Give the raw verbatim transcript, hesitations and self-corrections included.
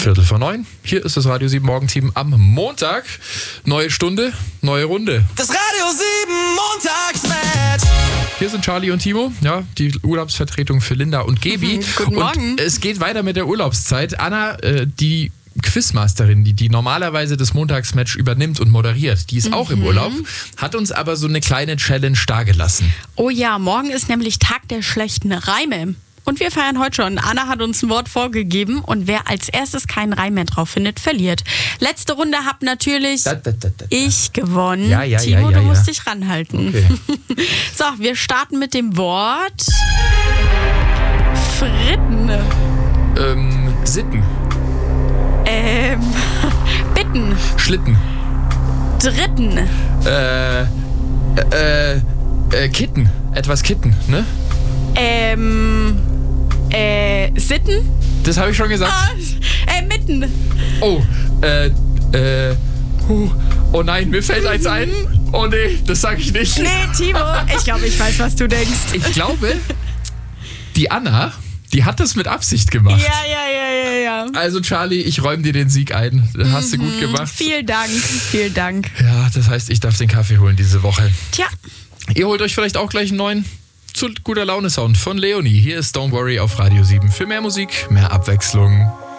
Viertel vor neun. Hier ist das Radio sieben Morgenteam am Montag. Neue Stunde, neue Runde. Das Radio sieben Montagsmatch. Hier sind Charlie und Timo, ja, die Urlaubsvertretung für Linda und Gebi. Guten Morgen. Und es geht weiter mit der Urlaubszeit. Anna, äh, die Quizmasterin, die, die normalerweise das Montagsmatch übernimmt und moderiert, die ist mhm. auch im Urlaub, hat uns aber so eine kleine Challenge dargelassen. Oh ja, morgen ist nämlich Tag der schlechten Reime. Und wir feiern heute schon. Anna hat uns ein Wort vorgegeben und wer als erstes keinen Reim mehr drauf findet, verliert. Letzte Runde hab natürlich da, da, da, da. ich gewonnen. Ja, ja, Timo, ja, ja, du musst ja. dich ranhalten. Okay. So, wir starten mit dem Wort Fritten. Ähm, Sitten. Ähm, Bitten. Schlitten. Dritten. Äh, äh, äh, Kitten. Etwas Kitten, ne? Ähm, äh, Sitten? Das habe ich schon gesagt. Ah, äh, Mitten. Oh, äh, äh, huh. Oh nein, mir fällt eins ein. Oh nee, das sage ich nicht. Nee, Timo, ich glaube, ich weiß, was du denkst. Ich glaube, die Anna, die hat das mit Absicht gemacht. Ja, ja, ja, ja, ja. Also Charlie, ich räume dir den Sieg ein. Das hast du gut gemacht. Vielen Dank, vielen Dank. Ja, das heißt, ich darf den Kaffee holen diese Woche. Tja. Ihr holt euch vielleicht auch gleich einen neuen zu guter Laune Sound von Leonie. Hier ist Don't Worry auf Radio sieben. Für mehr Musik, mehr Abwechslung.